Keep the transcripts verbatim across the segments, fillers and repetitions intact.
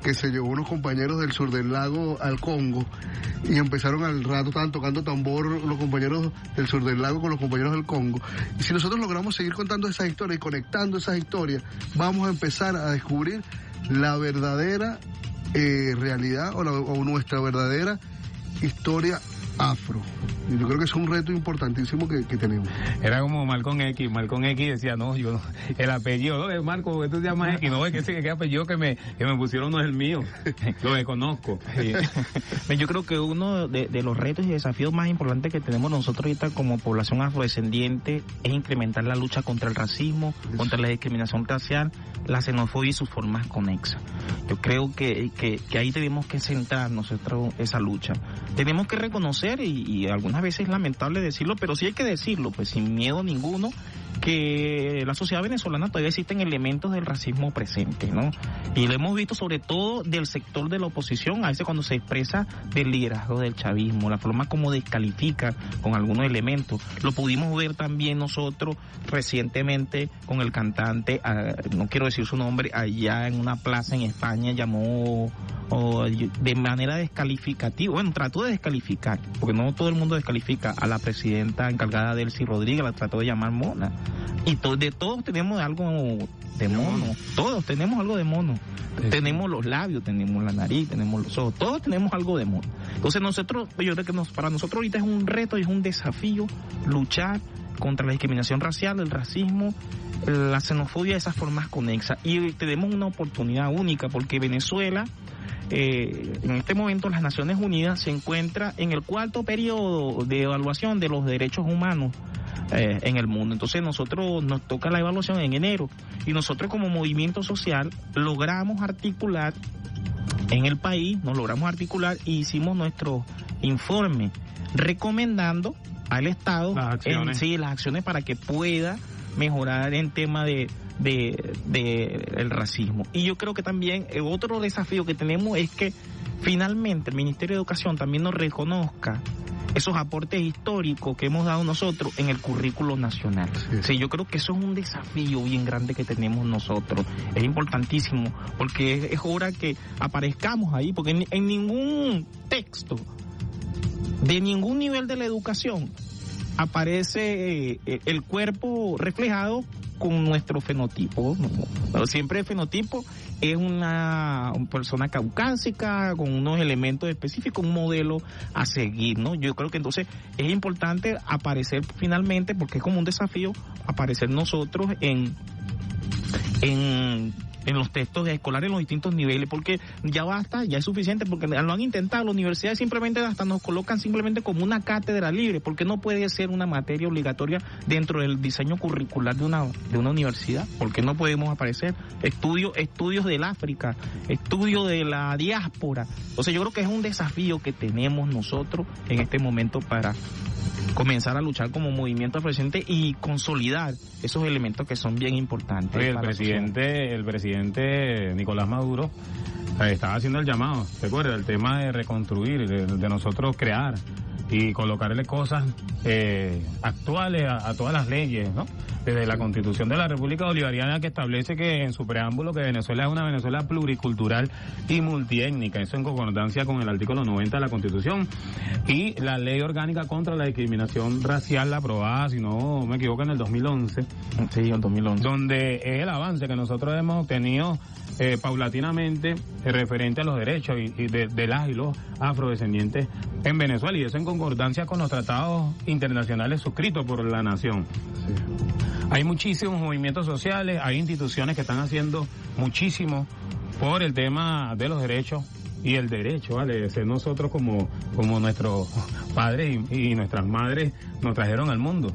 que se llevó unos compañeros del sur del lago al Congo y empezaron al rato, estaban tocando tambor los compañeros del sur del lago con los compañeros del Congo. Y si nosotros logramos seguir contando esas historias y conectando esas historias, vamos a empezar a descubrir la verdadera eh, realidad o, la, o nuestra verdadera historia afro. Y yo creo que es un reto importantísimo que, que tenemos. Era como Malcolm X, Malcolm X decía, no, yo no, el apellido, no, Marco, que tú te llamas X, no, es que ese que apellido que me, que me pusieron no es el mío, lo desconozco. Sí. Yo creo que uno de, de los retos y desafíos más importantes que tenemos nosotros ahorita como población afrodescendiente es incrementar la lucha contra el racismo, Eso. contra la discriminación racial, la xenofobia y sus formas conexas. Yo creo que, que, que ahí tenemos que centrar nosotros esa lucha. Tenemos que reconocer, y, y algunas veces es lamentable decirlo, pero sí hay que decirlo, pues sin miedo ninguno, que la sociedad venezolana todavía existen elementos del racismo presente, ¿no? Y lo hemos visto sobre todo del sector de la oposición, a veces cuando se expresa del liderazgo del chavismo, la forma como descalifica con algunos elementos. Lo pudimos ver también nosotros recientemente con el cantante, uh, no quiero decir su nombre, allá en una plaza en España llamó o, de manera descalificativa, bueno, trató de descalificar, porque no todo el mundo descalifica a la presidenta encargada Delcy Rodríguez, la trató de llamar mona. Y to, de todos tenemos algo de mono, todos tenemos algo de mono. Sí. Tenemos los labios, tenemos la nariz, tenemos los ojos, todos tenemos algo de mono. Entonces nosotros, yo creo que nos, para nosotros ahorita es un reto y es un desafío luchar contra la discriminación racial, el racismo, la xenofobia, esas formas conexas. Y tenemos una oportunidad única porque Venezuela, eh, en este momento las Naciones Unidas se encuentra en el cuarto periodo de evaluación de los derechos humanos Eh, en el mundo. Entonces nosotros nos toca la evaluación en enero y nosotros como movimiento social logramos articular en el país, nos logramos articular y hicimos nuestro informe recomendando al Estado las acciones, en, sí, las acciones para que pueda mejorar en tema de de, de el racismo. Y yo creo que también eh, otro desafío que tenemos es que finalmente el Ministerio de Educación también nos reconozca esos aportes históricos que hemos dado nosotros en el currículo nacional. Sí. Sí, yo creo que eso es un desafío bien grande que tenemos nosotros. Es importantísimo porque es, es hora que aparezcamos ahí, porque en, en ningún texto de ningún nivel de la educación aparece eh, el cuerpo reflejado con nuestro fenotipo. Pero siempre el fenotipo es una persona caucásica con unos elementos específicos, un modelo a seguir, ¿no? Yo creo que entonces es importante aparecer finalmente, porque es como un desafío aparecer nosotros en en en los textos escolares en los distintos niveles, porque ya basta, ya es suficiente, porque lo han intentado, las universidades simplemente hasta nos colocan simplemente como una cátedra libre, porque no puede ser una materia obligatoria dentro del diseño curricular de una de una universidad, porque no podemos aparecer estudios estudios del África, estudios de la diáspora. Entonces yo creo que es un desafío que tenemos nosotros en este momento para comenzar a luchar como movimiento presente y consolidar esos elementos que son bien importantes. Oye, el presidente, el presidente Nicolás Maduro eh, estaba haciendo el llamado, ¿te acuerdas? El tema de reconstruir, de, de nosotros crear y colocarle cosas eh, actuales a, a todas las leyes, ¿no? Desde la Constitución de la República Bolivariana, que establece que en su preámbulo que Venezuela es una Venezuela pluricultural y multiétnica, eso en concordancia con el artículo noventa de la Constitución, y la Ley Orgánica contra la Discriminación Racial, aprobada, si no me equivoco, en el dos mil once. Sí, en dos mil once. Donde es el avance que nosotros hemos obtenido eh, paulatinamente eh, referente a los derechos y, y de, de las y los afrodescendientes en Venezuela, y eso en concordancia con los tratados internacionales suscritos por la nación. Sí. Hay muchísimos movimientos sociales, hay instituciones que están haciendo muchísimo por el tema de los derechos y el derecho, ¿vale? De ser nosotros como, como nuestros padres y, y nuestras madres nos trajeron al mundo.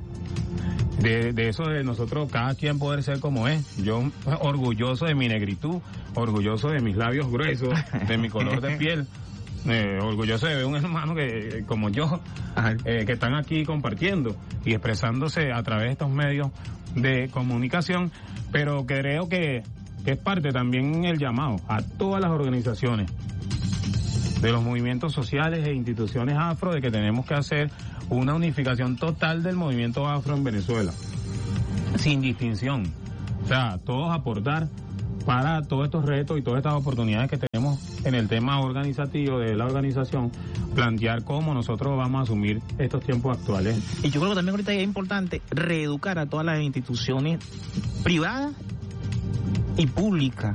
De, de eso de nosotros, cada quien poder ser como es. Yo orgulloso de mi negritud, orgulloso de mis labios gruesos, de mi color de piel. Eh, orgulloso de ver un hermano que como yo eh, que están aquí compartiendo y expresándose a través de estos medios de comunicación, pero creo que, que es parte también el llamado a todas las organizaciones de los movimientos sociales e instituciones afro de que tenemos que hacer una unificación total del movimiento afro en Venezuela, sin distinción, o sea, todos aportar para todos estos retos y todas estas oportunidades que tenemos en el tema organizativo de la organización, plantear cómo nosotros vamos a asumir estos tiempos actuales. Y yo creo que también ahorita es importante reeducar a todas las instituciones privadas y públicas.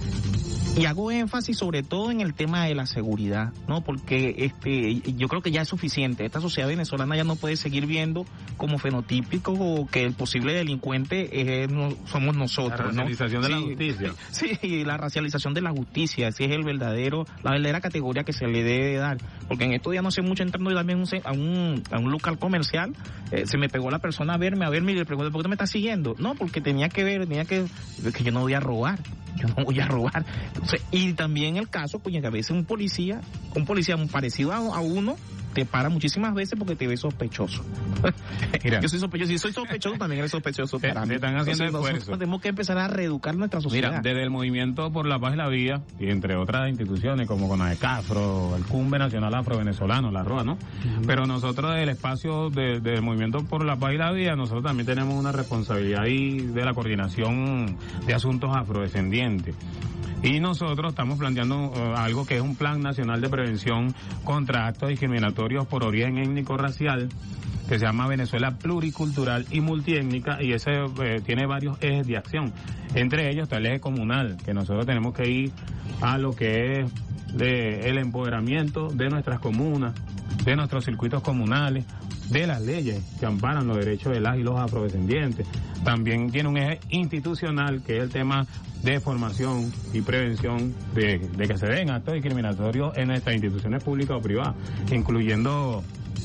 Y hago énfasis sobre todo en el tema de la seguridad, ¿no? Porque este, yo creo que ya es suficiente. Esta sociedad venezolana ya no puede seguir viendo como fenotípico que el posible delincuente es, no, somos nosotros, la racialización, ¿no? de Sí, la justicia. Sí, la racialización de la justicia, ese es el verdadero, la verdadera categoría que se le debe dar. Porque en estos días no sé mucho entrando también a un, a un local comercial, eh, se me pegó la persona a verme, a verme y le pregunté, ¿por qué me estás siguiendo? No, porque tenía que ver, tenía que, que yo no voy a robar. Yo no voy a robar. Entonces, y también el caso, pues, que a veces un policía, un policía parecido a, a uno, te para muchísimas veces porque te ve sospechoso. Mira, yo soy sospechoso, si soy sospechoso también eres sospechoso te, para te mí. están haciendo Entonces, esfuerzo. Tenemos que empezar a reeducar nuestra sociedad. Mira, desde el Movimiento por la Paz y la Vida, y entre otras instituciones como CONADECAFRO, el Cumbe Nacional Afro-Venezolano, la R O A, ¿no? Uh-huh. Pero nosotros del espacio de, del Movimiento por la Paz y la Vida, nosotros también tenemos una responsabilidad ahí de la coordinación de asuntos afrodescendientes. Y nosotros estamos planteando uh, algo que es un plan nacional de prevención contra actos discriminatorios por origen étnico-racial, que se llama Venezuela Pluricultural y Multiétnica, y ese eh, tiene varios ejes de acción. Entre ellos está el eje comunal, que nosotros tenemos que ir a lo que es de el empoderamiento de nuestras comunas, de nuestros circuitos comunales, de las leyes que amparan los derechos de las y los afrodescendientes. También tiene un eje institucional, que es el tema de formación y prevención de, de que se den actos discriminatorios en nuestras instituciones públicas o privadas, incluyendo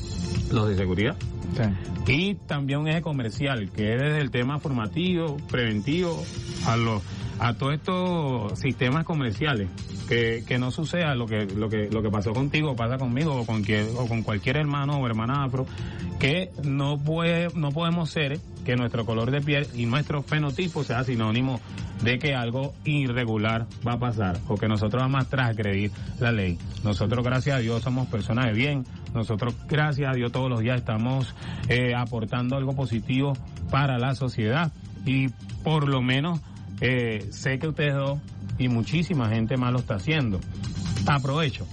los de seguridad. Sí. Y también un eje comercial, que es desde el tema formativo, preventivo, a los a todos estos sistemas comerciales, que, que no suceda lo que lo que lo que pasó contigo, pasa conmigo o con quien, o con cualquier hermano o hermana afro, que no puede no podemos ser que nuestro color de piel y nuestro fenotipo sea sinónimo de que algo irregular va a pasar o que nosotros vamos a transgredir la ley. Nosotros, gracias a Dios, somos personas de bien. Nosotros, gracias a Dios, todos los días estamos eh, aportando algo positivo para la sociedad, y por lo menos eh, sé que ustedes dos y muchísima gente más lo está haciendo. Aprovecho,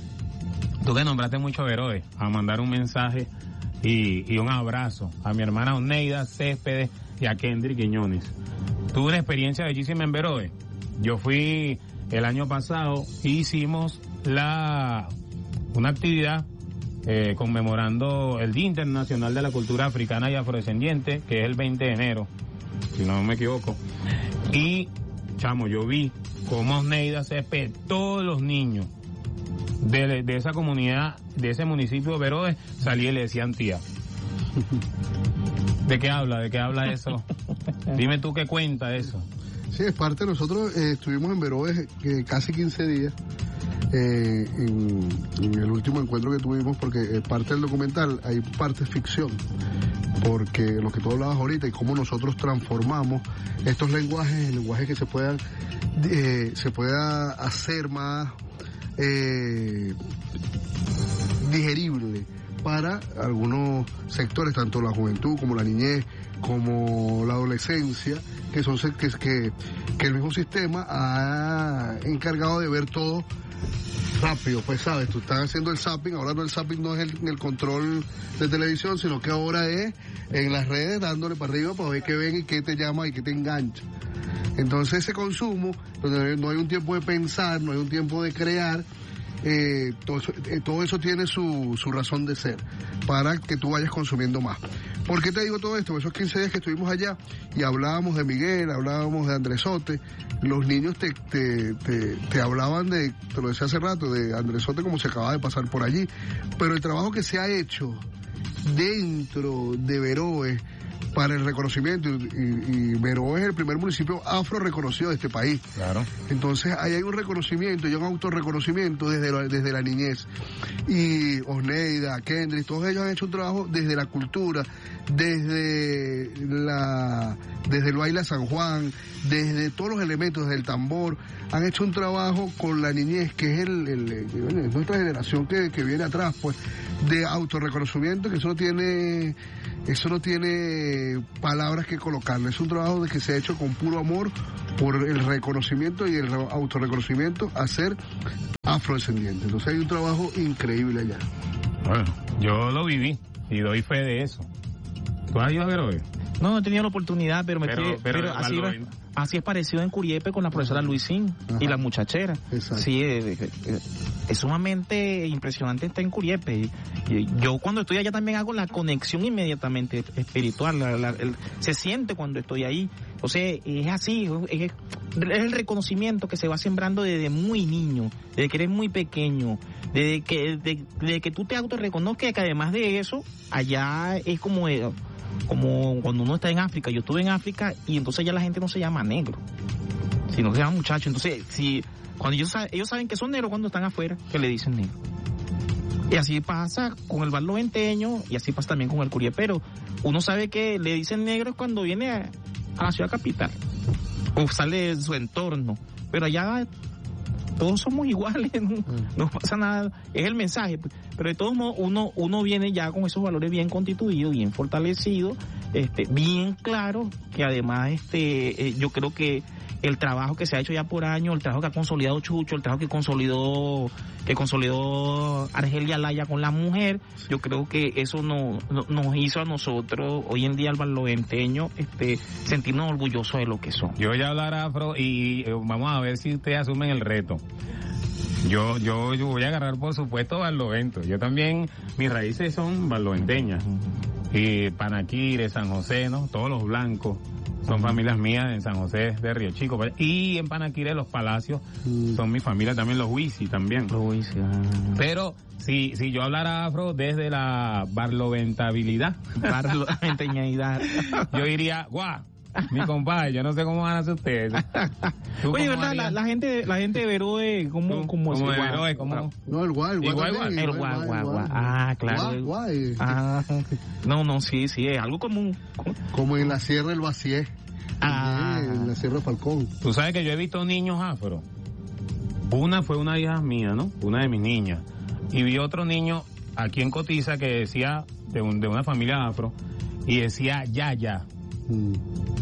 tú que nombraste mucho a Veroe, a mandar un mensaje y, y un abrazo a mi hermana Oneida Céspedes y a Kendrick Quiñones. Tuve una experiencia bellísima en Veroe. Yo fui el año pasado e hicimos la una actividad eh, conmemorando el Día Internacional de la Cultura Africana y Afrodescendiente, que es el veinte de enero, si no me equivoco. Y, chamo, yo vi cómo Oneida Céspedes, todos los niños de, de esa comunidad, de ese municipio de Veroe, salía y le decían tía. ¿De qué habla? ¿De qué habla eso? Dime tú qué cuenta eso. Sí, es parte de nosotros. Eh, estuvimos en Veroe eh, casi quince días eh, en, en el último encuentro que tuvimos, porque eh, parte del documental hay parte ficción, porque lo que tú hablabas ahorita y cómo nosotros transformamos estos lenguajes en lenguajes que se puedan eh, se pueda hacer más eh, digerible para algunos sectores, tanto la juventud como la niñez, como la adolescencia, que son que, que, que el mismo sistema ha encargado de ver todo rápido. Pues sabes, tú estás haciendo el zapping, ahora no el zapping no es el, el control de televisión, sino que ahora es en las redes dándole para arriba para ver qué ven y qué te llama y qué te engancha. Entonces ese consumo, donde no hay un tiempo de pensar, no hay un tiempo de crear, Eh, todo, eso, eh, todo eso tiene su, su razón de ser para que tú vayas consumiendo más. ¿Por qué te digo todo esto? Esos quince días que estuvimos allá y hablábamos de Miguel, hablábamos de Andresote, los niños te, te, te, te hablaban de, te lo decía hace rato, de Andresote como se acababa de pasar por allí, pero el trabajo que se ha hecho dentro de Veroe para el reconocimiento, y, y, y Veroe es el primer municipio afro reconocido de este país. Claro. Entonces ahí hay un reconocimiento y un autorreconocimiento desde la, desde la niñez. Y Oneida, Kendrick, todos ellos han hecho un trabajo desde la cultura, desde la desde el baile a San Juan, desde todos los elementos, desde el tambor, han hecho un trabajo con la niñez, que es el, el, el nuestra generación que, que viene atrás, pues, de autorreconocimiento, que eso no tiene, eso no tiene palabras que colocarle. Es un trabajo de que se ha hecho con puro amor por el reconocimiento y el autorreconocimiento a ser afrodescendiente. Entonces hay un trabajo increíble allá. Bueno, yo lo viví y doy fe de eso. ¿Tú has ido a ver hoy? No, he tenido la oportunidad, pero me Pero- quedé- pero pero así, Valdo- era- así es parecido en Curiepe con la profesora Luisín Ajá. y la muchachera. Exacto. Sí, eh, eh, eh, es sumamente impresionante estar en Curiepe. Y- y yo cuando estoy allá también hago la conexión inmediatamente espiritual. La- la- el- se siente cuando estoy ahí. O sea, es así, es, es el reconocimiento que se va sembrando desde muy niño, desde que eres muy pequeño, desde que, de, de que tú te autorreconozcas, que además de eso, allá es como... eh, como cuando uno está en África. Yo estuve en África y entonces ya la gente no se llama negro, sino que se llama muchacho. Entonces, si cuando ellos, sa- ellos saben que son negros cuando están afuera, que le dicen negro. Y así pasa con el barloventeño y así pasa también con el curiepero. Uno sabe que le dicen negro cuando viene a, a la ciudad capital o sale de su entorno, pero allá todos somos iguales, no, no pasa nada, es el mensaje, pero de todos modos uno uno viene ya con esos valores bien constituidos, bien fortalecidos, este, bien claros, que además este eh, yo creo que el trabajo que se ha hecho ya por años, el trabajo que ha consolidado Chucho, el trabajo que consolidó que consolidó Argelia Laya con la mujer, yo creo que eso no, no- nos hizo a nosotros hoy en día al barloventeño este sentirnos orgullosos de lo que son. Yo voy a hablar afro y eh, vamos a ver si ustedes asumen el reto. Yo, yo, yo voy a agarrar, por supuesto, barlovento. Yo también, mis raíces son barloventeñas. Y Panaquire, San José, ¿no? Todos los blancos son familias mías en San José de Río Chico. Y en Panaquire, los Palacios Mm. son mi familia también, los Huisi también. Uy, sí, ah. Pero si, si yo hablara afro desde la barloventabilidad, Barloventeñidad. yo diría, guau, mi compadre, yo no sé cómo van a hacer ustedes. ¿Tú Oye, cómo ¿verdad? La, harías? la gente la gente de Veroe, ¿cómo, ¿Tú? cómo es? Como de Guau. Veroe, como- No, el guay, el guay. Igual, también, El guay, guay, guay. Ah, claro. Guay, guay. Ah, no, no, sí, sí, es algo común. Como en la Sierra del Bacié. Ah. En la Sierra de Falcón. Tú sabes que yo he visto niños afro. Una fue una hija mía, ¿no? Una de mis niñas. Y vi otro niño aquí en Cotiza que decía, de, un, de una familia afro, y decía Yaya. Mm.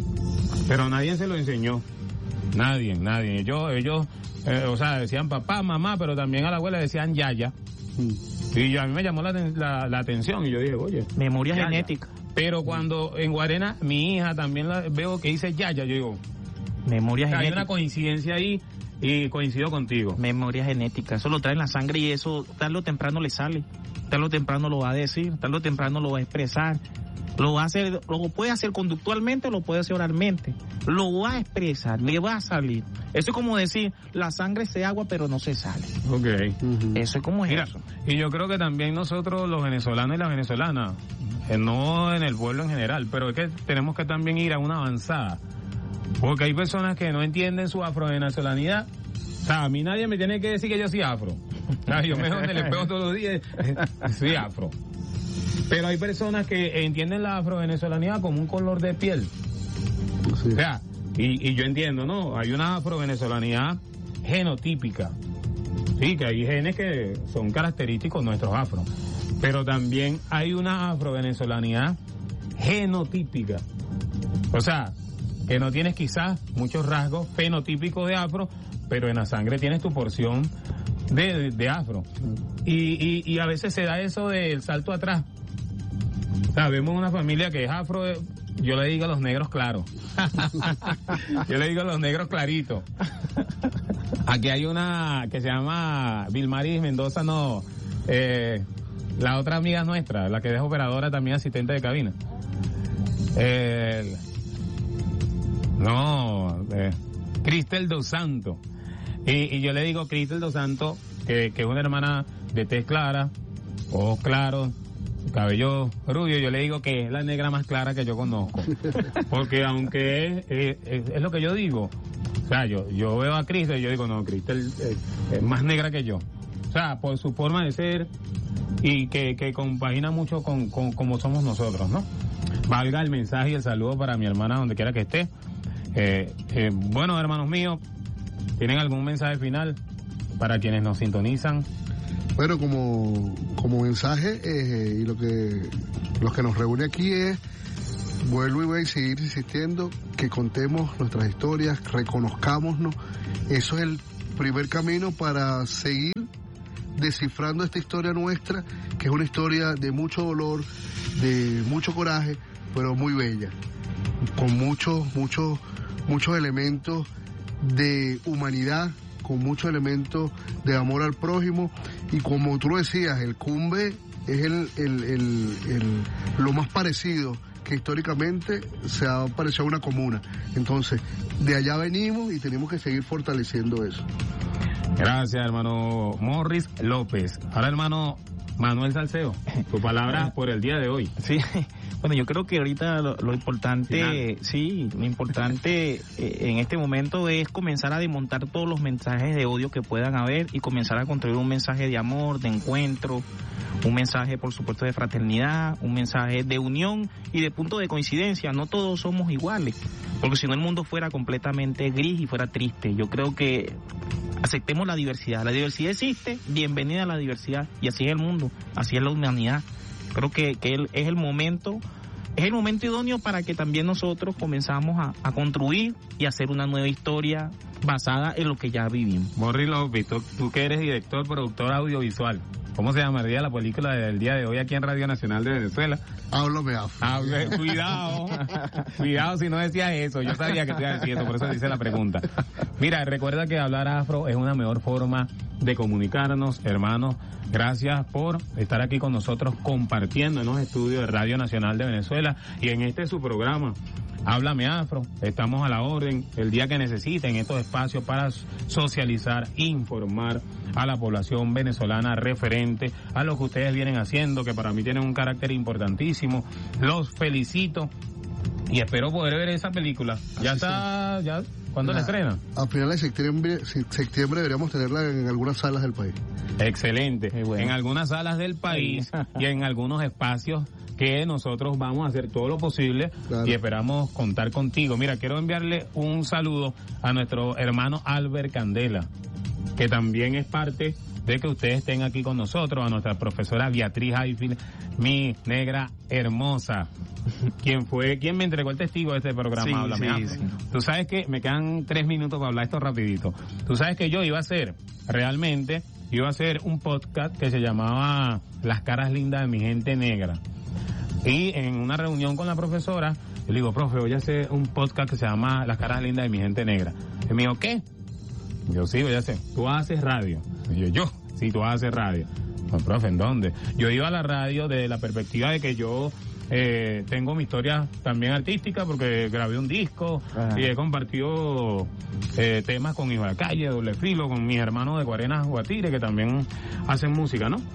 Pero nadie se lo enseñó. Nadie, nadie. Ellos, ellos eh, o sea, decían papá, mamá, pero también a la abuela decían Yaya. Mm. Y yo, a mí me llamó la, la, la atención y yo dije, oye. Memoria Yaya. genética. Pero cuando en Guarena, mi hija también la veo que dice Yaya, yo digo, Memoria hay una genética. coincidencia ahí y coincido contigo. Memoria genética. Eso lo trae en la sangre y eso tarde o temprano le sale. Tarde o temprano lo va a decir, tarde o temprano lo va a expresar. Lo va a hacer, lo puede hacer conductualmente o lo puede hacer oralmente. Lo va a expresar, le va a salir. Eso es como decir, la sangre se agua pero no se sale. Ok. Ujú. Eso es como es Mira, eso. y yo creo que también nosotros los venezolanos y las venezolanas, eh, no en el pueblo en general, pero es que tenemos que también ir a una avanzada. Porque hay personas que no entienden su afrovenezolanidad. O sea, a mí nadie me tiene que decir que yo soy afro. O sea, yo me veo en el espejo todos los días, eh, soy afro. Pero hay personas que entienden la afrovenezolanidad como un color de piel. Sí. O sea, y, y yo entiendo, ¿no? Hay una afrovenezolanidad genotípica. Sí, que hay genes que son característicos nuestros afro. Pero también hay una afrovenezolanidad genotípica. O sea, que no tienes quizás muchos rasgos fenotípicos de afro, pero en la sangre tienes tu porción de, de, de afro. Y, y, y a veces se da eso del salto atrás. O sea, vemos una familia que es afro, yo le digo a los negros claros. Yo le digo a los negros claritos. Aquí hay una que se llama Vilmaris Mendoza, no, eh, la otra amiga nuestra, la que es operadora, también asistente de cabina. Eh, no, eh, Cristel Dos Santos. Y, y yo le digo Cristel Dos Santos, que, que es una hermana de tez clara, ojos claros, cabello rubio, yo le digo que es la negra más clara que yo conozco. Porque aunque es, es, es, es lo que yo digo, o sea, yo, yo veo a Cristel y yo digo, no, Cristel es, es más negra que yo. O sea, por su forma de ser y que, que compagina mucho con, con como somos nosotros, ¿no? Valga el mensaje y el saludo para mi hermana donde quiera que esté. Eh, eh, bueno, hermanos míos, ¿tienen algún mensaje final para quienes nos sintonizan? Bueno, como, como mensaje, eh, y lo que, lo que nos reúne aquí es, vuelvo y voy a seguir insistiendo, que contemos nuestras historias, reconozcámonos. Eso es el primer camino para seguir descifrando esta historia nuestra, que es una historia de mucho dolor, de mucho coraje, pero muy bella, con muchos, muchos, muchos elementos de humanidad, con muchos elementos de amor al prójimo, y como tú lo decías, el Cumbe es el, el, el, el, lo más parecido que históricamente se ha parecido a una comuna. Entonces, de allá venimos y tenemos que seguir fortaleciendo eso. Gracias, hermano Morris López. Ahora, hermano Manuel Salceo, tu palabra por el día de hoy. Sí, bueno, yo creo que ahorita lo, lo importante, Final. sí, lo importante eh, en este momento es comenzar a desmontar todos los mensajes de odio que puedan haber y comenzar a construir un mensaje de amor, de encuentro, un mensaje, por supuesto, de fraternidad, un mensaje de unión y de punto de coincidencia. No todos somos iguales, porque si no el mundo fuera completamente gris y fuera triste. Yo creo que aceptemos la diversidad. La diversidad existe, bienvenida a la diversidad, y así es el mundo, así es la humanidad. Creo que, que es el momento, es el momento idóneo para que también nosotros comenzamos a, a construir y hacer una nueva historia basada en lo que ya vivimos. Morris López, tú, tú que eres director, productor audiovisual, ¿cómo se llamaría la película del día de hoy aquí en Radio Nacional de Venezuela? Háblame afro. Ah, cuidado, cuidado si no decías eso, yo sabía que te iba a decir eso, por eso hice la pregunta. Mira, recuerda que hablar afro es una mejor forma de comunicarnos, hermanos. Gracias por estar aquí con nosotros compartiendo en los estudios de Radio Nacional de Venezuela y en este su programa, Háblame Afro. Estamos a la orden el día que necesiten estos espacios para socializar, informar a la población venezolana referente a lo que ustedes vienen haciendo, que para mí tienen un carácter importantísimo. Los felicito y espero poder ver esa película. Ya Así está, sí. ya. ¿Cuándo la estrena? A finales de septiembre, septiembre deberíamos tenerla en algunas salas del país. Excelente. Bueno. En algunas salas del país y en algunos espacios que nosotros vamos a hacer todo lo posible, claro, y esperamos contar contigo. Mira, quiero enviarle un saludo a nuestro hermano Albert Candela, que también es parte de que ustedes estén aquí con nosotros, a nuestra profesora Beatriz Hayfield, mi negra hermosa, quien fue, quien me entregó el testigo de este programa. Sí, Háblame, sí, sí. Tú sabes que me quedan tres minutos para hablar esto rapidito. Tú sabes que yo iba a hacer, realmente, iba a hacer un podcast que se llamaba Las caras lindas de mi gente negra. Y en una reunión con la profesora, yo le digo, profe, voy a hacer un podcast que se llama Las caras lindas de mi gente negra. Y me dijo, ¿qué? Yo sí, voy a hacer. Tú haces radio. Y yo, yo, sí, tú haces radio. No, profe, ¿en dónde? Yo iba a la radio desde la perspectiva de que yo eh, tengo mi historia también artística, porque grabé un disco. Ajá. Y he compartido eh, temas con Hijo de la Calle, Doble Filo, con mis hermanos de Guarenas Guatire, que también hacen música, ¿no?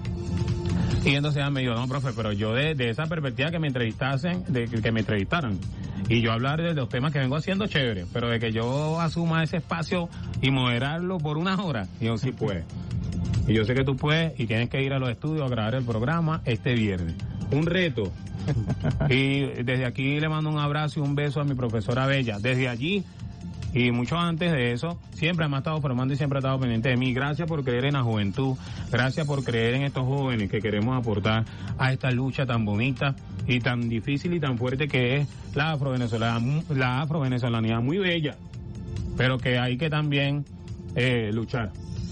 Y entonces ella me dijo, no, profe, pero yo de, de esa perspectiva que me entrevistasen, de que me entrevistaran, y yo hablar de los temas que vengo haciendo, chévere, pero de que yo asuma ese espacio y moderarlo por una hora, y yo sí puedo. Y yo sé que tú puedes, y tienes que ir a los estudios a grabar el programa este viernes. Un reto. Y desde aquí le mando un abrazo y un beso a mi profesora Bella. Desde allí, y mucho antes de eso, siempre me ha estado formando y siempre ha estado pendiente de mí. Gracias por creer en la juventud, gracias por creer en estos jóvenes que queremos aportar a esta lucha tan bonita y tan difícil y tan fuerte que es la afrovenezolana, la afrovenezolanidad, muy bella, pero que hay que también eh, luchar.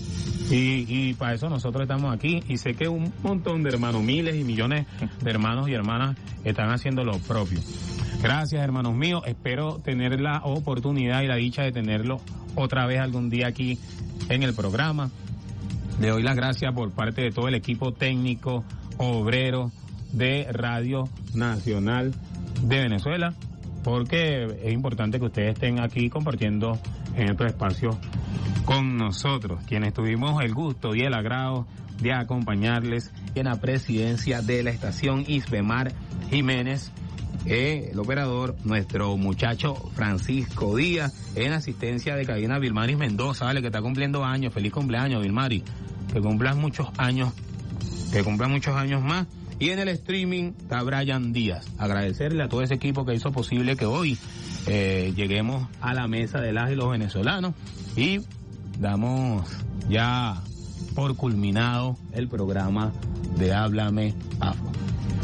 Y, y para eso nosotros estamos aquí, y sé que un montón de hermanos, miles y millones de hermanos y hermanas están haciendo lo propio. Gracias, hermanos míos. Espero tener la oportunidad y la dicha de tenerlo otra vez algún día aquí en el programa. Le doy las gracias por parte de todo el equipo técnico, obrero de Radio Nacional de Venezuela, porque es importante que ustedes estén aquí compartiendo en estos espacios con nosotros, quienes tuvimos el gusto y el agrado de acompañarles en la presidencia de la estación Isbemar Jiménez. Eh, el operador, nuestro muchacho Francisco Díaz, en asistencia de cabina Vilmaris Mendoza, vale, que está cumpliendo años. Feliz cumpleaños, Vilmaris, que cumplas muchos años, que cumplas muchos años más. Y en el streaming está Brian Díaz. Agradecerle a todo ese equipo que hizo posible que hoy eh, lleguemos a la mesa de las y los venezolanos, y damos ya por culminado el programa de Háblame Afro.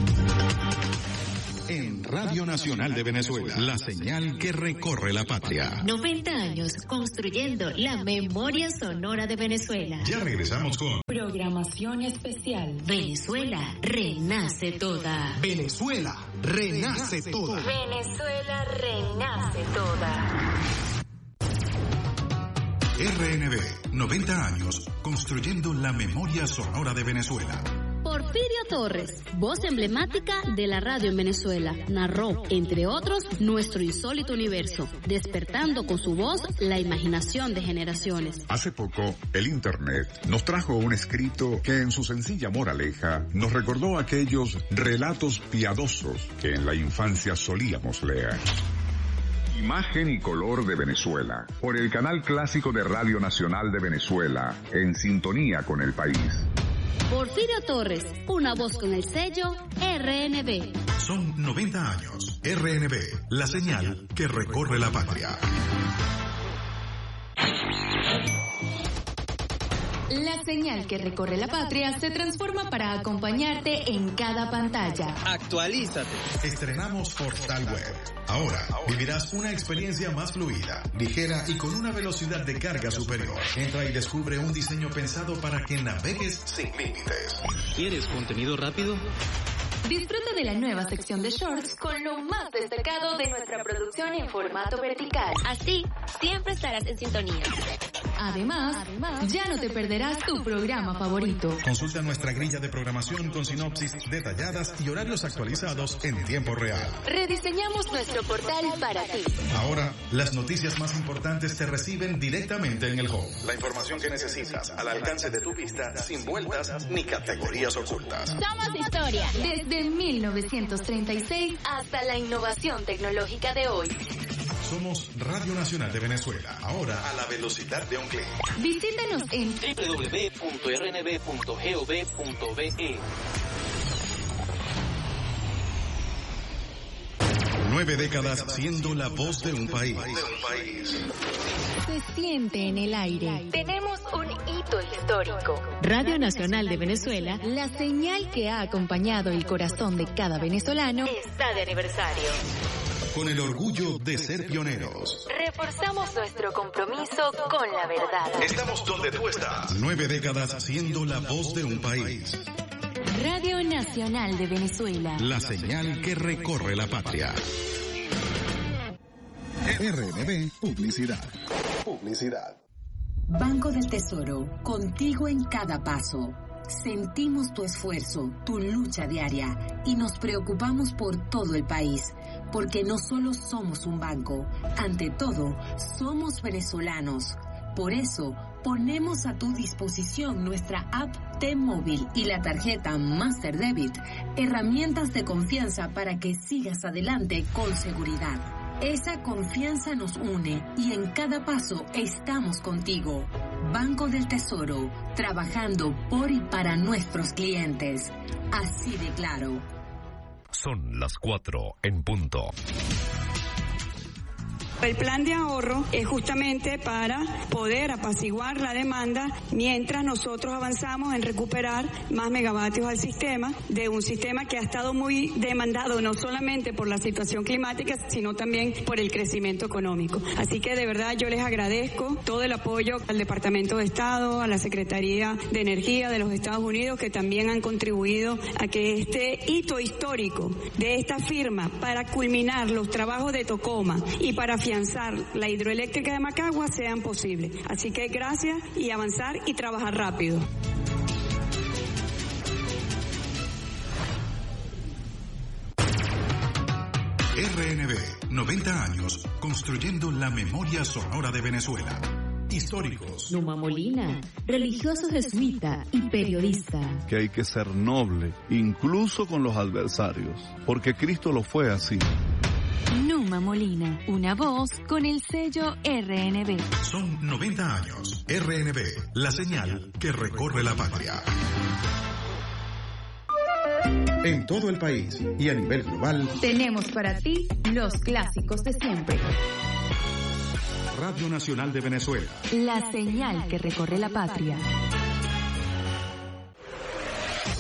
En Radio Nacional de Venezuela, la señal que recorre la patria. noventa años construyendo la memoria sonora de Venezuela. Ya regresamos con programación especial. Venezuela renace toda. Venezuela renace toda. Venezuela renace toda. R N B, noventa años construyendo la memoria sonora de Venezuela. Porfirio Torres, voz emblemática de la radio en Venezuela, narró, entre otros, nuestro insólito universo, despertando con su voz la imaginación de generaciones. Hace poco, el Internet nos trajo un escrito que en su sencilla moraleja nos recordó aquellos relatos piadosos que en la infancia solíamos leer. Imagen y color de Venezuela, por el canal clásico de Radio Nacional de Venezuela, en sintonía con el país. Porfirio Torres, una voz con el sello R N B. Son noventa años. R N B, la señal que recorre la patria. La señal que recorre la patria se transforma para acompañarte en cada pantalla. Actualízate. Estrenamos Portal Web. Ahora vivirás una experiencia más fluida, ligera y con una velocidad de carga superior. Entra y descubre un diseño pensado para que navegues sin límites. ¿Quieres contenido rápido? Disfruta de la nueva sección de shorts con lo más destacado de nuestra producción en formato vertical. Así, siempre estarás en sintonía. Además, Además, ya no te perderás tu programa favorito. Consulta nuestra grilla de programación con sinopsis detalladas y horarios actualizados en tiempo real. Rediseñamos nuestro portal para ti. Ahora, las noticias más importantes se reciben directamente en el home. La información que necesitas al alcance de tu vista, sin vueltas ni categorías ocultas. Somos historia. Desde mil novecientos treinta y seis hasta la innovación tecnológica de hoy. Somos Radio Nacional de Venezuela, ahora a la velocidad de un clic. Visítanos en doble u doble u doble u punto r n b punto gov punto be. Nueve décadas siendo la voz de un país. Se siente en el aire. Tenemos un hito histórico. Radio Nacional de Venezuela, la señal que ha acompañado el corazón de cada venezolano, está de aniversario. Con el orgullo de ser pioneros. Reforzamos nuestro compromiso con la verdad. Estamos donde tú estás. Nueve décadas siendo la voz de un país. Radio Nacional de Venezuela. La señal que recorre la patria. R N B Publicidad. Publicidad. Banco del Tesoro, contigo en cada paso. Sentimos tu esfuerzo, tu lucha diaria y nos preocupamos por todo el país, porque no solo somos un banco, ante todo, somos venezolanos. Por eso, ponemos a tu disposición nuestra app T-Móvil y la tarjeta Master Debit, herramientas de confianza para que sigas adelante con seguridad. Esa confianza nos une y en cada paso estamos contigo. Banco del Tesoro, trabajando por y para nuestros clientes. Así de claro. Son las cuatro en punto. El plan de ahorro es justamente para poder apaciguar la demanda mientras nosotros avanzamos en recuperar más megavatios al sistema, de un sistema que ha estado muy demandado no solamente por la situación climática, sino también por el crecimiento económico. Así que de verdad yo les agradezco todo el apoyo al Departamento de Estado, a la Secretaría de Energía de los Estados Unidos, que también han contribuido a que este hito histórico de esta firma para culminar los trabajos de Tocoma y para afianzar la hidroeléctrica de Macagua sean posibles. Así que gracias y avanzar y trabajar rápido. R N B, noventa años construyendo la memoria sonora de Venezuela. Históricos. Numa Molina, religioso jesuita y periodista. Que hay que ser noble, incluso con los adversarios, porque Cristo lo fue así. Numa Molina, una voz con el sello R N B. Son noventa años. R N B, la señal que recorre la patria. En todo el país y a nivel global, tenemos para ti los clásicos de siempre. Radio Nacional de Venezuela. La señal que recorre la patria.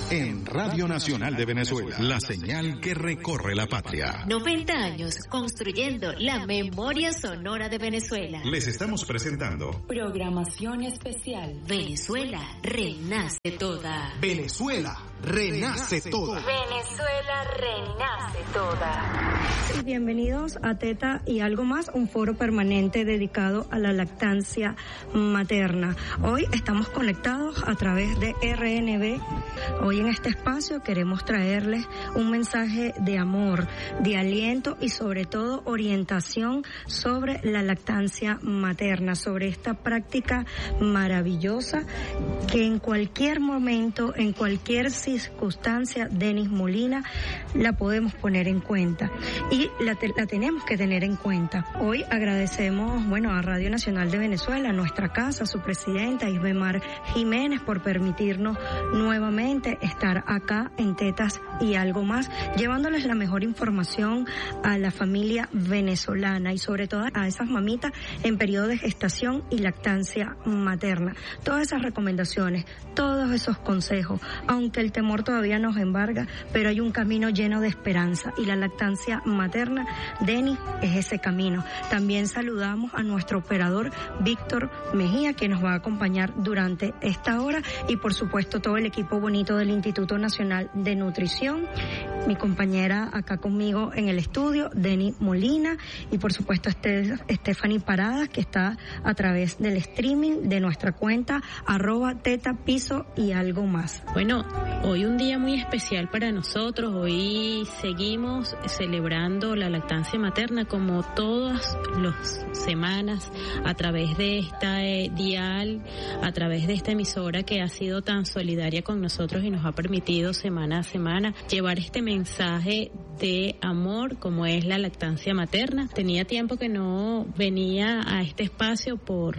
en Radio Nacional de Venezuela, la señal que recorre la patria. noventa años construyendo la memoria sonora de Venezuela. Les estamos presentando Programación especial. Venezuela renace toda. Venezuela renace toda. Venezuela renace toda. Y bienvenidos a Teta y Algo Más, un foro permanente dedicado a la lactancia materna. Hoy estamos conectados a través de R N B. Hoy en este espacio queremos traerles un mensaje de amor, de aliento y sobre todo orientación sobre la lactancia materna, sobre esta práctica maravillosa que en cualquier momento, en cualquier circunstancia, Denis Molina, la podemos poner en cuenta y la, te, la tenemos que tener en cuenta. Hoy agradecemos, bueno, a Radio Nacional de Venezuela, a nuestra casa, a su presidenta Isbemar Jiménez, por permitirnos nuevamente estar acá en Tetas y Algo Más, llevándoles la mejor información a la familia venezolana y sobre todo a esas mamitas en periodo de gestación y lactancia materna. Todas esas recomendaciones, todos esos consejos, aunque el temor todavía nos embarga, pero hay un camino lleno de esperanza y la lactancia materna, Denis, es ese camino. También saludamos a nuestro operador Víctor Mejía, que nos va a acompañar durante esta hora, y por supuesto todo el equipo bonito del Instituto Nacional de Nutrición, mi compañera acá conmigo en el estudio, Denis Molina, y por supuesto Stephanie Paradas, que está a través del streaming de nuestra cuenta arroba teta piso y algo más. Bueno, hoy un día muy especial para nosotros. Hoy seguimos celebrando la lactancia materna como todas las semanas a través de esta eh, dial, a través de esta emisora que ha sido tan solidaria con nosotros y nos ha permitido semana a semana llevar este mensaje de amor como es la lactancia materna. Tenía tiempo que no venía a este espacio por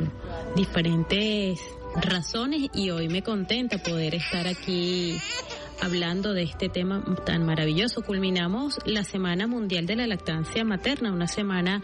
diferentes razones y hoy me contenta poder estar aquí hablando de este tema tan maravilloso. Culminamos la Semana Mundial de la Lactancia Materna, una semana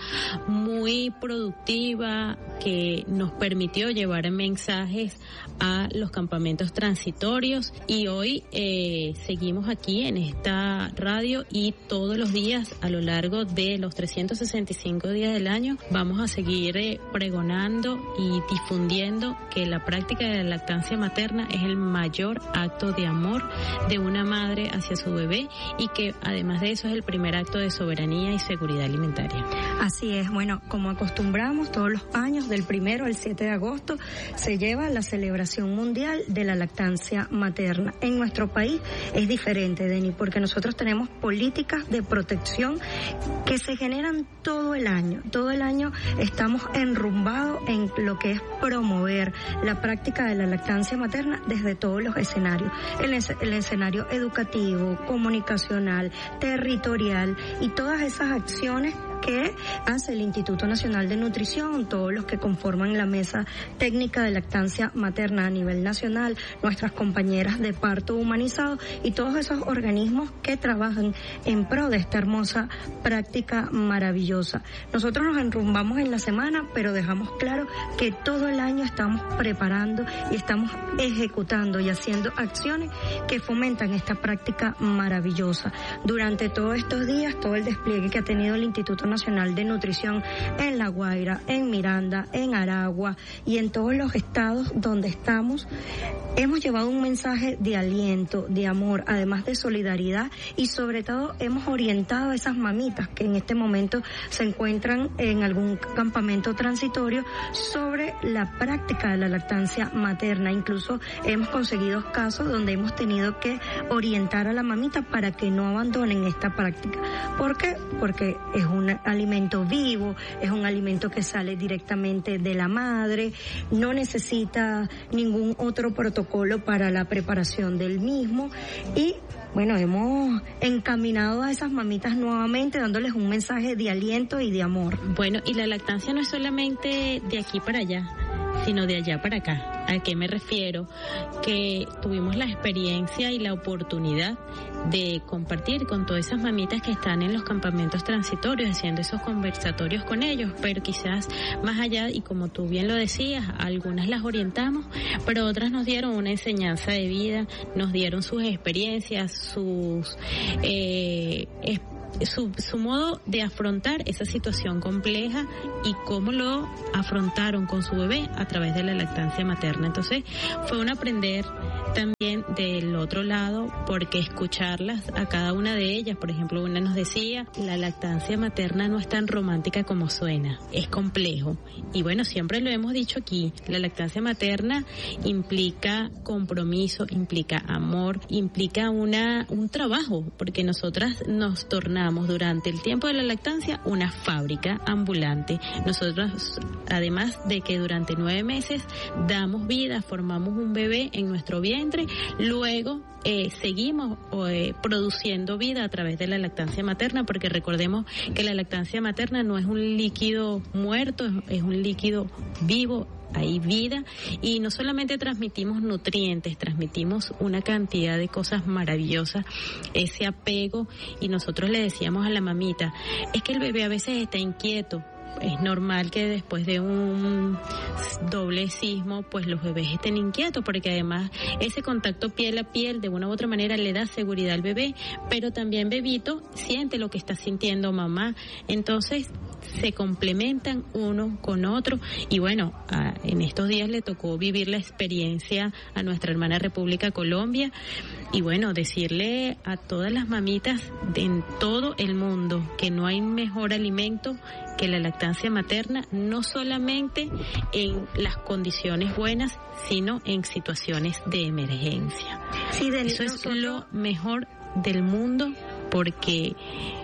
muy productiva que nos permitió llevar mensajes a los campamentos transitorios y hoy eh, seguimos aquí en esta radio y todos los días a lo largo de los trescientos sesenta y cinco días del año vamos a seguir eh, pregonando y difundiendo que la práctica de la lactancia materna es el mayor acto de amor de una madre hacia su bebé y que además de eso es el primer acto de soberanía y seguridad alimentaria. Así es, bueno, como acostumbramos todos los años, del primero al siete de agosto se lleva la celebración mundial de la lactancia materna. En nuestro país es diferente, Denis, porque nosotros tenemos políticas de protección que se generan todo el año. Todo el año estamos enrumbados en lo que es promover la práctica de la lactancia materna desde todos los escenarios. El, es- el escenario educativo, comunicacional, territorial y todas esas acciones que hace el Instituto Nacional de Nutrición, todos los que conforman la mesa técnica de lactancia materna a nivel nacional, nuestras compañeras de parto humanizado y todos esos organismos que trabajan en pro de esta hermosa práctica maravillosa. Nosotros nos enrumbamos en la semana, pero dejamos claro que todo el año estamos preparando y estamos ejecutando y haciendo acciones que fomentan esta práctica maravillosa. Durante todos estos días, todo el despliegue que ha tenido el Instituto Nacional de Nutrición en La Guaira, en Miranda, en Aragua y en todos los estados donde estamos, hemos llevado un mensaje de aliento, de amor, además de solidaridad y sobre todo hemos orientado a esas mamitas que en este momento se encuentran en algún campamento transitorio sobre la práctica de la lactancia materna. Incluso hemos conseguido casos donde hemos tenido que orientar a la mamita para que no abandonen esta práctica. ¿Por qué? Porque es un alimento vivo, es un alimento que sale directamente de la madre, no necesita ningún otro protocolo para la preparación del mismo y bueno, hemos encaminado a esas mamitas nuevamente dándoles un mensaje de aliento y de amor. Bueno, y la lactancia no es solamente de aquí para allá. sino de allá para acá. ¿A qué me refiero? Que tuvimos la experiencia y la oportunidad de compartir con todas esas mamitas que están en los campamentos transitorios, haciendo esos conversatorios con ellos, pero quizás más allá, y como tú bien lo decías, algunas las orientamos, pero otras nos dieron una enseñanza de vida, nos dieron sus experiencias, sus eh, experiencias, Su, su modo de afrontar esa situación compleja y cómo lo afrontaron con su bebé a través de la lactancia materna. Entonces fue un aprender también del otro lado, porque escucharlas a cada una de ellas, por ejemplo, una nos decía, la lactancia materna no es tan romántica como suena, es complejo. Y bueno, siempre lo hemos dicho aquí, la lactancia materna implica compromiso, implica amor, implica una un trabajo, porque nosotras nos tornamos durante el tiempo de la lactancia una fábrica ambulante. Nosotros, además de que durante nueve meses damos vida, formamos un bebé en nuestro vientre, luego eh, seguimos eh, produciendo vida a través de la lactancia materna, porque recordemos que la lactancia materna no es un líquido muerto, es un líquido vivo. Hay vida, y no solamente transmitimos nutrientes, transmitimos una cantidad de cosas maravillosas, ese apego. Y nosotros le decíamos a la mamita, es que el bebé a veces está inquieto. Es normal que después de un doble sismo, pues los bebés estén inquietos, porque además ese contacto piel a piel de una u otra manera le da seguridad al bebé, pero también bebito siente lo que está sintiendo mamá. Entonces se complementan uno con otro. Y bueno, a, en estos días le tocó vivir la experiencia a nuestra hermana República Colombia, y bueno, decirle a todas las mamitas de en todo el mundo que no hay mejor alimento que la lactancia materna, no solamente en las condiciones buenas, sino en situaciones de emergencia. Sí, de Eso es nosotros... lo mejor del mundo, porque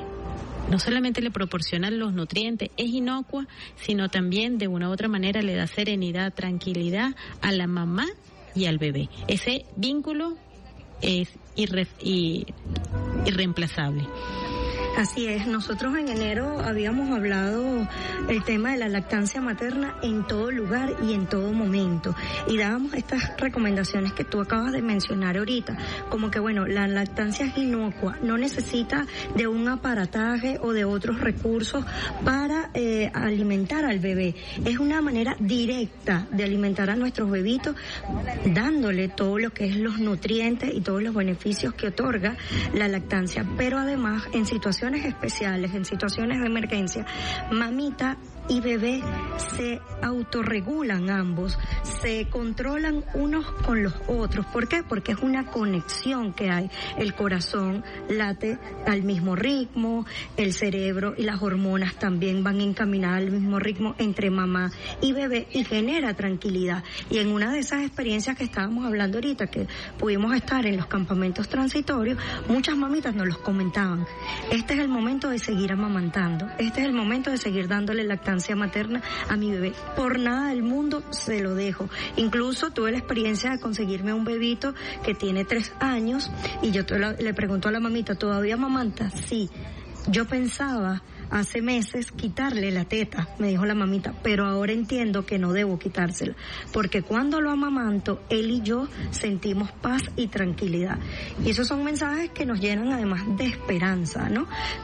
no solamente le proporcionan los nutrientes, es inocua, sino también de una u otra manera le da serenidad, tranquilidad a la mamá y al bebé. Ese vínculo es irre, y, irreemplazable. Así es, nosotros en enero habíamos hablado el tema de la lactancia materna en todo lugar y en todo momento, y dábamos estas recomendaciones que tú acabas de mencionar ahorita, como que bueno, la lactancia es inocua, no necesita de un aparataje o de otros recursos para eh, alimentar al bebé, es una manera directa de alimentar a nuestros bebitos, dándole todo lo que es los nutrientes y todos los beneficios que otorga la lactancia, pero además en situaciones especiales, en situaciones de emergencia, mamita y bebé se autorregulan ambos, se controlan unos con los otros. ¿Por qué? Porque es una conexión que hay. El corazón late al mismo ritmo, el cerebro y las hormonas también van encaminadas al mismo ritmo entre mamá y bebé, y genera tranquilidad. Y en una de esas experiencias que estábamos hablando ahorita, que pudimos estar en los campamentos transitorios, muchas mamitas nos los comentaban. Este es el momento de seguir amamantando, este es el momento de seguir dándole lactancia materna a mi bebé. Por nada del mundo se lo dejo. Incluso tuve la experiencia de conseguirme un bebito que tiene tres años y yo le pregunto a la mamita, ¿todavía amamanta? Sí. Yo pensaba hace meses quitarle la teta, me dijo la mamita, pero ahora entiendo que no debo quitársela, porque cuando lo amamanto, él y yo sentimos paz y tranquilidad. Y esos son mensajes que nos llenan además de esperanza, ¿no?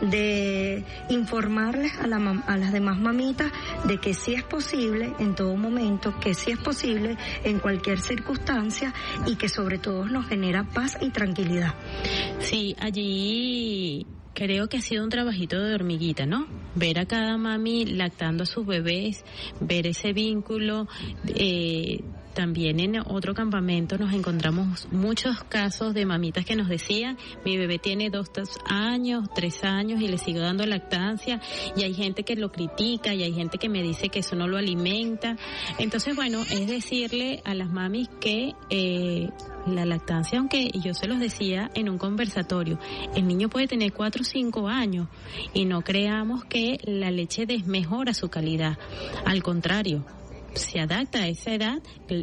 De informarles a, la, a las demás mamitas de que sí es posible en todo momento, que sí es posible en cualquier circunstancia, y que sobre todo nos genera paz y tranquilidad. Sí, allí creo que ha sido un trabajito de hormiguita, ¿no? Ver a cada mami lactando a sus bebés, ver ese vínculo. Eh, también en otro campamento nos encontramos muchos casos de mamitas que nos decían, mi bebé tiene dos años, tres años y le sigo dando lactancia, y hay gente que lo critica y hay gente que me dice que eso no lo alimenta. Entonces, bueno, es decirle a las mamis que eh, la lactancia, aunque yo se los decía en un conversatorio, el niño puede tener cuatro o cinco años y no creamos que la leche desmejora su calidad. Al contrario, se adapta a esa edad,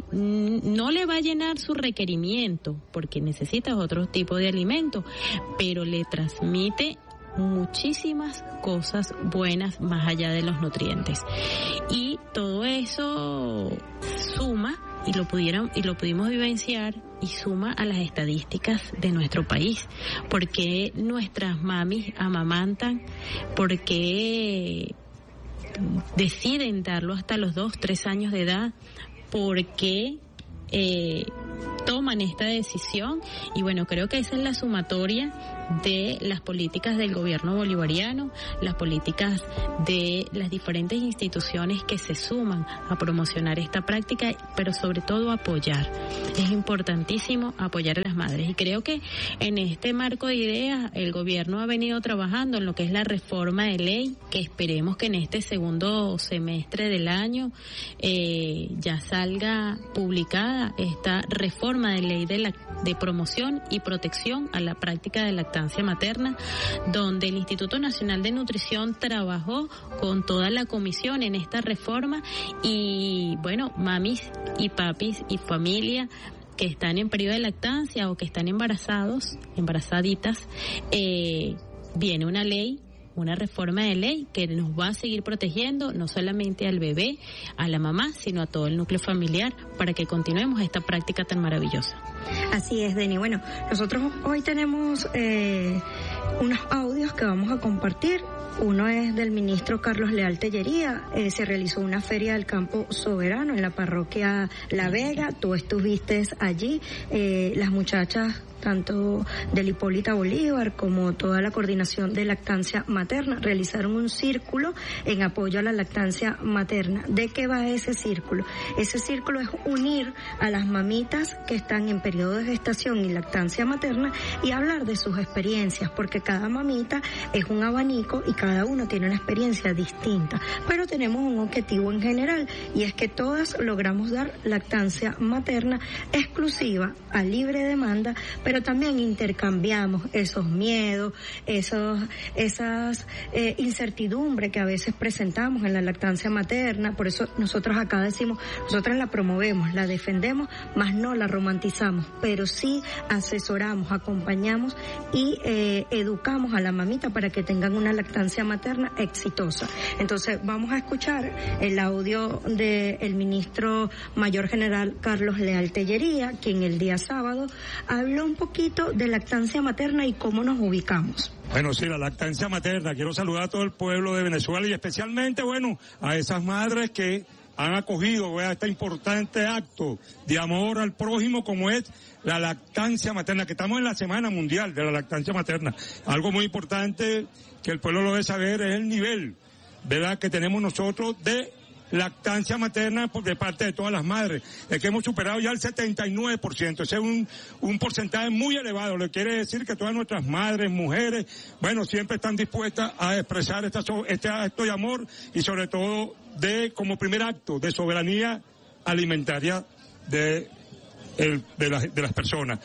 no le va a llenar su requerimiento porque necesita otro tipo de alimento, pero le transmite muchísimas cosas buenas más allá de los nutrientes. Y todo eso suma, y lo pudieron y lo pudimos vivenciar, y suma a las estadísticas de nuestro país. ¿Por qué nuestras mamis amamantan? ¿Por qué deciden darlo hasta los dos, tres años de edad? ¿Por qué eh, toman esta decisión? Y bueno, creo que esa es la sumatoria de las políticas del gobierno bolivariano, las políticas de las diferentes instituciones que se suman a promocionar esta práctica, pero sobre todo apoyar. Es importantísimo apoyar a las madres, y creo que en este marco de ideas el gobierno ha venido trabajando en lo que es la reforma de ley, que esperemos que en este segundo semestre del año eh, ya salga publicada esta reforma de ley de la de promoción y protección a la práctica de lactancia materna, donde el Instituto Nacional de Nutrición trabajó con toda la comisión en esta reforma. Y bueno, mamis y papis y familia que están en periodo de lactancia o que están embarazados, embarazaditas, eh, viene una ley, una reforma de ley que nos va a seguir protegiendo no solamente al bebé, a la mamá, sino a todo el núcleo familiar, para que continuemos esta práctica tan maravillosa. Así es, Deni. Bueno, nosotros hoy tenemos eh, unos audios que vamos a compartir. Uno es del ministro Carlos Leal Tellería. Eh, se realizó una feria del campo soberano en la parroquia La Vega. Tú estuviste allí. Eh, las muchachas, tanto del Hipólita Bolívar como toda la coordinación de lactancia materna, realizaron un círculo en apoyo a la lactancia materna. ¿De qué va ese círculo? Ese círculo es unir a las mamitas que están en periodo de gestación y lactancia materna y hablar de sus experiencias, porque cada mamita es un abanico y cada uno tiene una experiencia distinta, pero tenemos un objetivo en general, y es que todas logramos dar lactancia materna exclusiva, a libre demanda, pero también intercambiamos esos miedos, esos, esas eh, incertidumbres que a veces presentamos en la lactancia materna. Por eso nosotros acá decimos, nosotras la promovemos, la defendemos, más no la romantizamos, pero sí asesoramos, acompañamos y eh, educamos a la mamita para que tengan una lactancia materna exitosa. Entonces vamos a escuchar el audio del ministro Mayor General Carlos Leal Tellería, quien el día sábado habló un poquito de lactancia materna y cómo nos ubicamos. Bueno, sí, la lactancia materna. Quiero saludar a todo el pueblo de Venezuela y especialmente, bueno, a esas madres que han acogido a este importante acto de amor al prójimo como es la lactancia materna, que estamos en la Semana Mundial de la Lactancia Materna. Algo muy importante que el pueblo lo debe saber es el nivel, ¿verdad?, que tenemos nosotros de lactancia materna por de parte de todas las madres. Es que hemos superado ya el setenta y nueve por ciento. Ese es un, un porcentaje muy elevado. Le quiere decir que todas nuestras madres, mujeres, bueno, siempre están dispuestas a expresar esta, este acto de amor y sobre todo de como primer acto de soberanía alimentaria de, el, de, la, de las personas.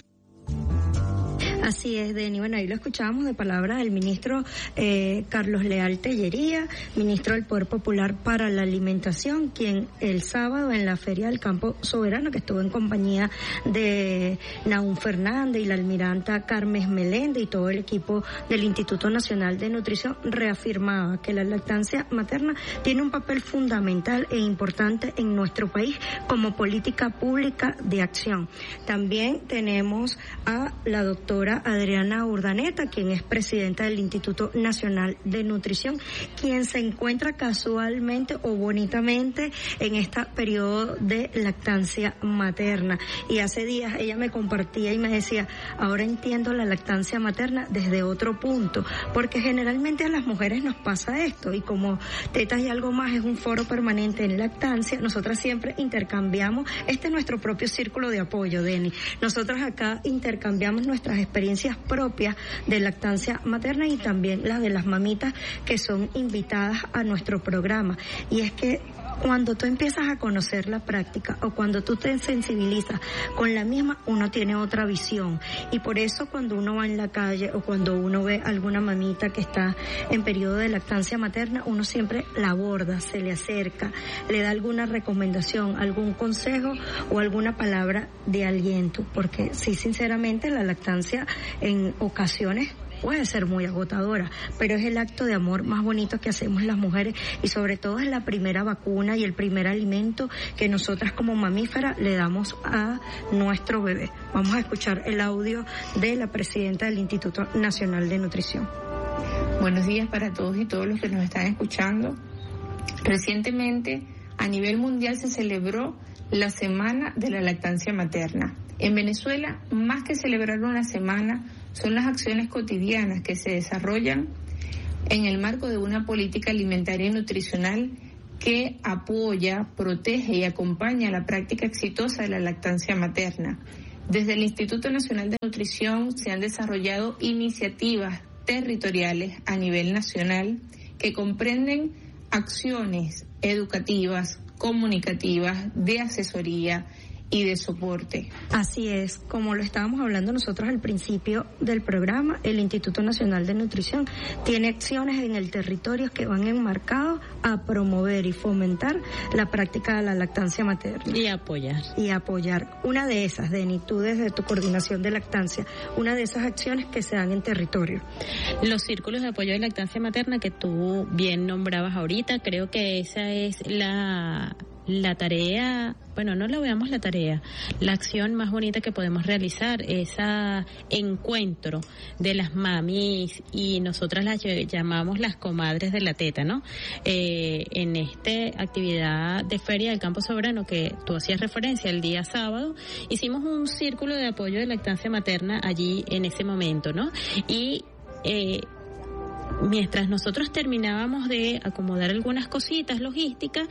Así es, Deni. Bueno, ahí lo escuchábamos de palabra del ministro eh, Carlos Leal Tellería, ministro del Poder Popular para la Alimentación, quien el sábado en la Feria del Campo Soberano, que estuvo en compañía de Nahum Fernández y la almiranta Carmen Meléndez y todo el equipo del Instituto Nacional de Nutrición, reafirmaba que la lactancia materna tiene un papel fundamental e importante en nuestro país como política pública de acción. También tenemos a la doctora Adriana Urdaneta, quien es presidenta del Instituto Nacional de Nutrición, quien se encuentra casualmente o bonitamente en este periodo de lactancia materna. Y hace días ella me compartía y me decía, ahora entiendo la lactancia materna desde otro punto, porque generalmente a las mujeres nos pasa esto, y como Tetas y Algo Más es un foro permanente en lactancia, nosotras siempre intercambiamos, este es nuestro propio círculo de apoyo, Deni. Nosotras acá intercambiamos nuestras experiencias propias de lactancia materna y también las de las mamitas que son invitadas a nuestro programa. Y es que cuando tú empiezas a conocer la práctica o cuando tú te sensibilizas con la misma, uno tiene otra visión. Y por eso cuando uno va en la calle o cuando uno ve alguna mamita que está en periodo de lactancia materna, uno siempre la aborda, se le acerca, le da alguna recomendación, algún consejo o alguna palabra de aliento. Porque sí, sinceramente, la lactancia en ocasiones puede ser muy agotadora, pero es el acto de amor más bonito que hacemos las mujeres y sobre todo es la primera vacuna y el primer alimento que nosotras como mamíferas le damos a nuestro bebé. Vamos a escuchar el audio de la presidenta del Instituto Nacional de Nutrición. Buenos días para todos y todos los que nos están escuchando. Recientemente, a nivel mundial se celebró la Semana de la Lactancia Materna. En Venezuela, más que celebrar una semana, son las acciones cotidianas que se desarrollan en el marco de una política alimentaria y nutricional que apoya, protege y acompaña la práctica exitosa de la lactancia materna. Desde el Instituto Nacional de Nutrición se han desarrollado iniciativas territoriales a nivel nacional que comprenden acciones educativas, comunicativas, de asesoría y de soporte. Así es, como lo estábamos hablando nosotros al principio del programa, el Instituto Nacional de Nutrición tiene acciones en el territorio que van enmarcados a promover y fomentar la práctica de la lactancia materna. Y apoyar. Y apoyar. Una de esas, Deni, tú desde tu coordinación de lactancia, una de esas acciones que se dan en territorio. Los círculos de apoyo de lactancia materna que tú bien nombrabas ahorita, creo que esa es la... La tarea, bueno, no lo veamos la tarea, la acción más bonita que podemos realizar, ese encuentro de las mamis y nosotras las llamamos las comadres de la teta, ¿no? Eh, en esta actividad de Feria del Campo Soberano que tú hacías referencia el día sábado, hicimos un círculo de apoyo de lactancia materna allí en ese momento, ¿no? Y eh, mientras nosotros terminábamos de acomodar algunas cositas logísticas,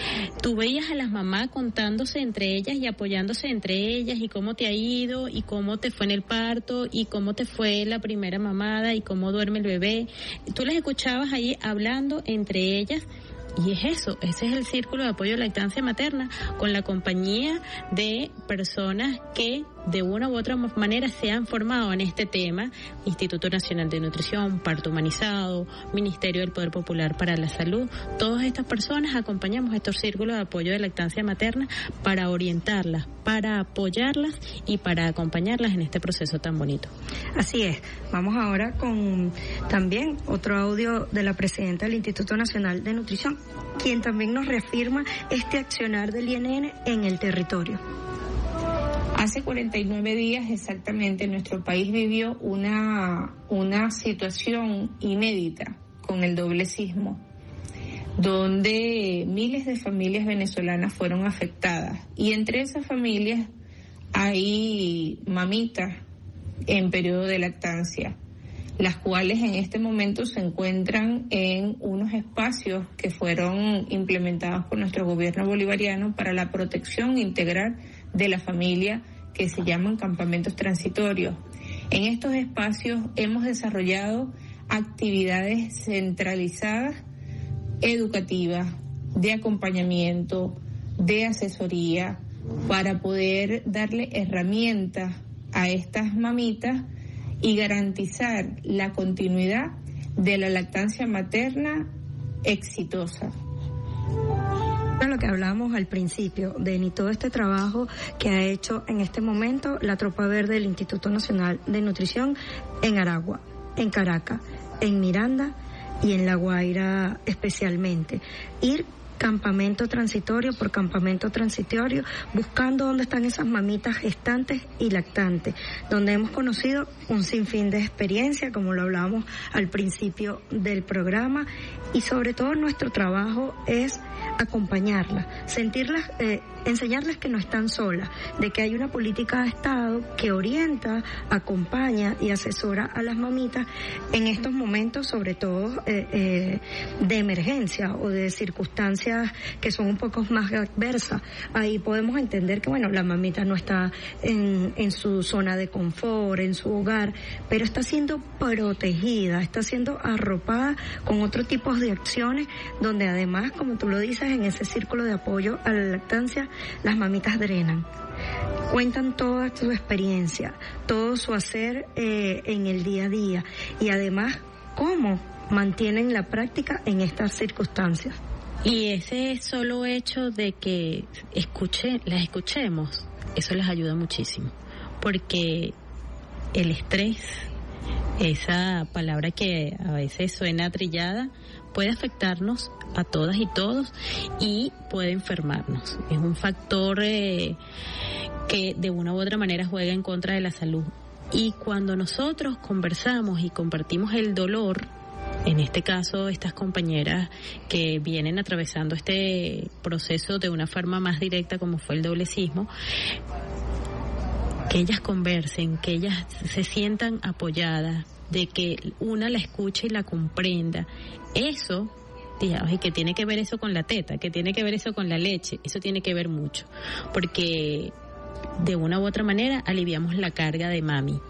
tú veías a las mamás contándose entre ellas y apoyándose entre ellas y cómo te ha ido y cómo te fue en el parto y cómo te fue la primera mamada y cómo duerme el bebé. Tú las escuchabas ahí hablando entre ellas. Y es eso, ese es el círculo de apoyo de lactancia materna, con la compañía de personas que de una u otra manera se han formado en este tema, Instituto Nacional de Nutrición, Parto Humanizado, Ministerio del Poder Popular para la Salud. Todas estas personas acompañamos estos círculos de apoyo de lactancia materna para orientarlas, para apoyarlas y para acompañarlas en este proceso tan bonito. Así es. Vamos ahora con también otro audio de la presidenta del Instituto Nacional de Nutrición, quien también nos reafirma este accionar del I N N en el territorio. Hace cuarenta y nueve días exactamente nuestro país vivió una, una situación inédita con el doble sismo, donde miles de familias venezolanas fueron afectadas y entre esas familias hay mamitas en periodo de lactancia, las cuales en este momento se encuentran en unos espacios que fueron implementados por nuestro gobierno bolivariano para la protección integral de la familia, que se llaman campamentos transitorios. En estos espacios hemos desarrollado actividades centralizadas, educativas, de acompañamiento, de asesoría, para poder darle herramientas a estas mamitas y garantizar la continuidad de la lactancia materna exitosa. Lo que hablábamos al principio, de todo este trabajo que ha hecho en este momento la Tropa Verde del Instituto Nacional de Nutrición en Aragua, en Caracas, en Miranda y en La Guaira especialmente. Ir campamento transitorio por campamento transitorio, buscando dónde están esas mamitas gestantes y lactantes, donde hemos conocido un sinfín de experiencia, como lo hablábamos al principio del programa, y sobre todo nuestro trabajo es acompañarlas, sentirlas, eh, enseñarles que no están solas, de que hay una política de Estado que orienta, acompaña y asesora a las mamitas en estos momentos, sobre todo eh, eh, de emergencia o de circunstancias que son un poco más adversas. Ahí podemos entender que, bueno, la mamita no está en, en su zona de confort, en su hogar, pero está siendo protegida, está siendo arropada con otro tipo de acciones, donde además, como tú lo dices, en ese círculo de apoyo a la lactancia, las mamitas drenan, cuentan toda su experiencia, todo su hacer eh, en el día a día, y además cómo mantienen la práctica en estas circunstancias. Y ese solo hecho de que escuche, las escuchemos, eso les ayuda muchísimo, porque el estrés, Esa palabra que a veces suena trillada puede afectarnos a todas y todos y puede enfermarnos. Es un factor eh, que de una u otra manera juega en contra de la salud. Y cuando nosotros conversamos y compartimos el dolor, en este caso estas compañeras que vienen atravesando este proceso de una forma más directa como fue el doblecismo, que ellas conversen, que ellas se sientan apoyadas, de que una la escuche y la comprenda. Eso, digamos, y que tiene que ver eso con la teta, que tiene que ver eso con la leche, eso tiene que ver mucho, porque de una u otra manera aliviamos la carga de mami.